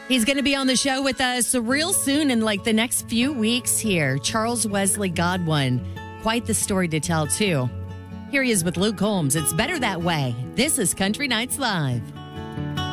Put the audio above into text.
He's going to be on the show with us real soon in like the next few weeks here. Charles Wesley Godwin. Quite the story to tell, too. Here he is with Luke Combs. It's better that way. This is Country Nights Live.